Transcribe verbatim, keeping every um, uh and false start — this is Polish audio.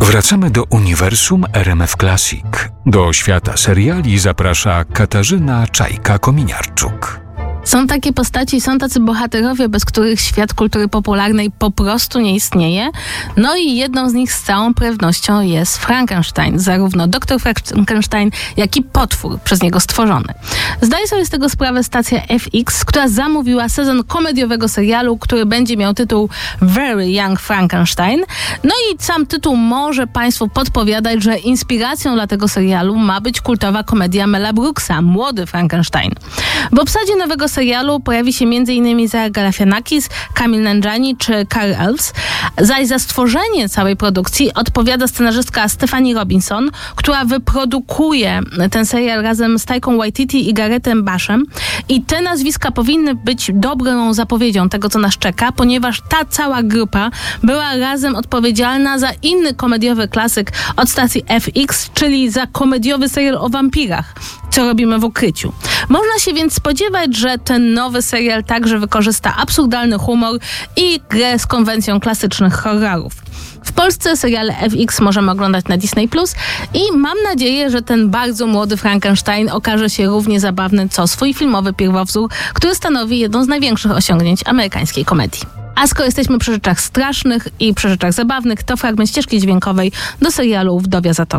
Wracamy do uniwersum R M F Classic. Do świata seriali zaprasza Katarzyna Czajka-Kominiarczuk. Są takie postaci, są tacy bohaterowie, bez których świat kultury popularnej po prostu nie istnieje. No i jedną z nich z całą pewnością jest Frankenstein. Zarówno doktor Frankenstein, jak i potwór przez niego stworzony. Zdaje sobie z tego sprawę stacja F X, która zamówiła sezon komediowego serialu, który będzie miał tytuł Very Young Frankenstein. No i sam tytuł może Państwu podpowiadać, że inspiracją dla tego serialu ma być kultowa komedia Mela Brooksa, Młody Frankenstein. W obsadzie nowego serialu pojawi się m.in. Zara Galifianakis, Kamil Nanjiani czy Cary Elwes, zaś za stworzenie całej produkcji odpowiada scenarzystka Stephanie Robinson, która wyprodukuje ten serial razem z Taiką Waititi i Garrettem Bashem. I te nazwiska powinny być dobrą zapowiedzią tego, co nas czeka, ponieważ ta cała grupa była razem odpowiedzialna za inny komediowy klasyk od stacji F X, czyli za komediowy serial o wampirach, Co robimy w ukryciu. Można się więc spodziewać, że ten nowy serial także wykorzysta absurdalny humor i grę z konwencją klasycznych horrorów. W Polsce seriale F X możemy oglądać na Disney plus i mam nadzieję, że ten bardzo młody Frankenstein okaże się równie zabawny co swój filmowy pierwowzór, który stanowi jedno z największych osiągnięć amerykańskiej komedii. A skoro jesteśmy przy rzeczach strasznych i przy rzeczach zabawnych, to fragment ścieżki dźwiękowej do serialu Wdowia Zatoka.